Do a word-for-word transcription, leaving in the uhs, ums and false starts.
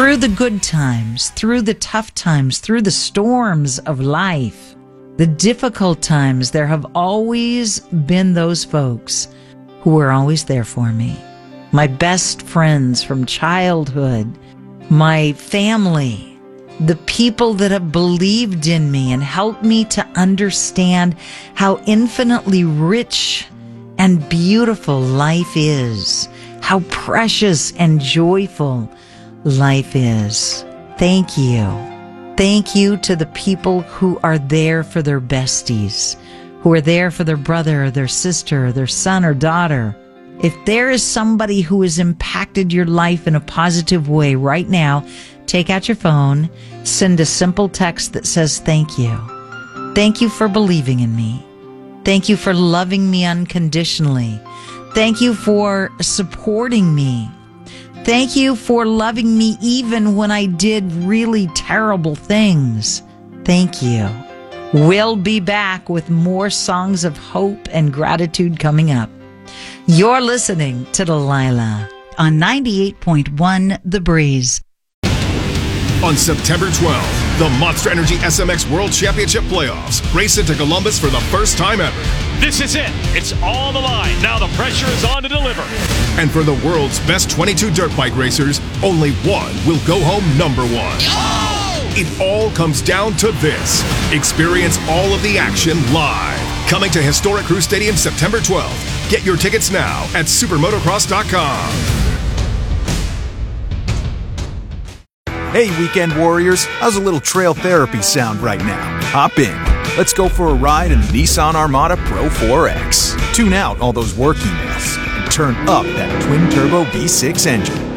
Through the good times, through the tough times, through the storms of life, the difficult times, there have always been those folks who were always there for me. My best friends from childhood, my family, the people that have believed in me and helped me to understand how infinitely rich and beautiful life is, how precious and joyful life is. Thank you. Thank you to the people who are there for their besties, who are there for their brother or their sister or their son or daughter. If there is somebody who has impacted your life in a positive way right now, take out your phone, send a simple text that says thank you. Thank you for believing in me. Thank you for loving me unconditionally. Thank you for supporting me. Thank you for loving me even when I did really terrible things. Thank you. We'll be back with more songs of hope and gratitude coming up. You're listening to Delilah on ninety-eight point one The Breeze. On September twelfth, the Monster Energy S M X World Championship Playoffs race into Columbus for the first time ever. This is it. It's on the line. Now the pressure is on to deliver. And for the world's best twenty-two dirt bike racers, only one will go home number one. Oh! It all comes down to this. Experience all of the action live. Coming to historic Crew Stadium September twelfth. Get your tickets now at supermotocross dot com. Hey, weekend warriors, how's a little trail therapy sound right now? Hop in. Let's go for a ride in the Nissan Armada Pro four X. Tune out all those work emails and turn up that twin-turbo V six engine.